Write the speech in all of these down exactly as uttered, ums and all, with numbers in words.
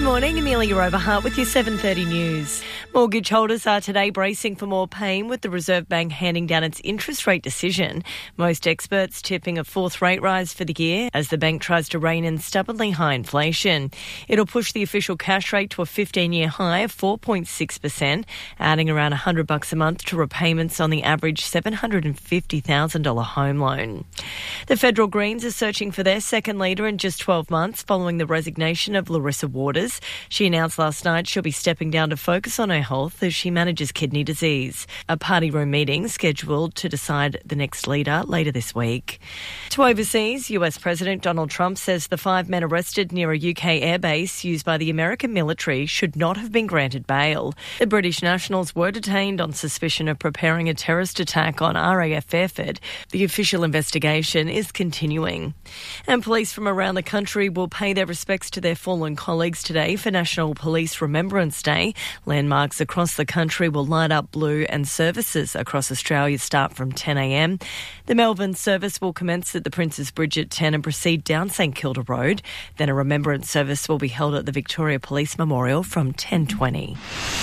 Good morning, Amelia Overhart with your seven thirty news. Mortgage holders are today bracing for more pain with the Reserve Bank handing down its interest rate decision. Most experts tipping a fourth rate rise for the year as the bank tries to rein in stubbornly high inflation. It'll push the official cash rate to a fifteen-year high of four point six percent, adding around one hundred bucks a month to repayments on the average seven hundred fifty thousand dollars home loan. The Federal Greens are searching for their second leader in just twelve months following the resignation of Larissa Waters. She announced last night she'll be stepping down to focus on her health as she manages kidney disease. A party room meeting scheduled to decide the next leader later this week. To overseas, U S President Donald Trump says the five men arrested near a U K airbase used by the American military should not have been granted bail. The British nationals were detained on suspicion of preparing a terrorist attack on R A F Fairford. The official investigation is continuing. And police from around the country will pay their respects to their fallen colleagues today for National Police Remembrance Day. Landmarks across the country will light up blue and services across Australia start from ten a m. The Melbourne service will commence at the Princes Bridge at ten and proceed down St Kilda Road. Then a remembrance service will be held at the Victoria Police Memorial from ten twenty.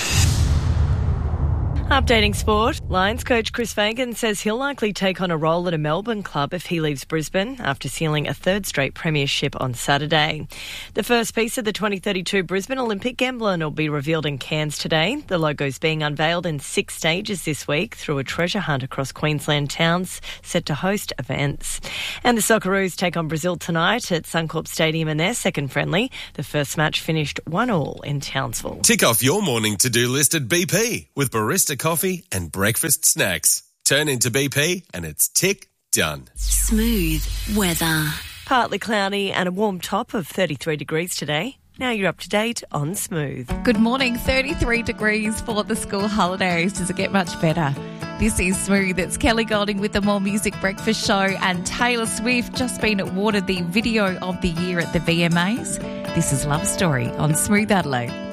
Updating sport, Lions coach Chris Fagan says he'll likely take on a role at a Melbourne club if he leaves Brisbane after sealing a third straight premiership on Saturday. The first piece of the twenty thirty-two Brisbane Olympic emblem will be revealed in Cairns today. The logo's being unveiled in six stages this week through a treasure hunt across Queensland towns set to host events. And the Socceroos take on Brazil tonight at Suncorp Stadium in their second friendly. The first match finished one all in Townsville. Tick off your morning to-do list at B P with barista coffee and breakfast snacks. Turn into B P and it's tick done. Smooth weather. Partly cloudy and a warm top of thirty-three degrees today. Now you're up to date on Smooth. Good morning. thirty-three degrees for the school holidays. Does it get much better? This is Smooth. It's Kelly Golding with the More Music Breakfast Show, and Taylor Swift just been awarded the Video of the Year at the V M As. This is Love Story on Smooth Adelaide.